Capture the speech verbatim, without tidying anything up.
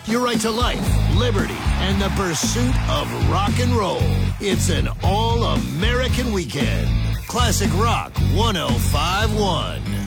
your right to life, liberty, and the pursuit of rock and roll. It's an all-American weekend. Classic Rock one oh five point one.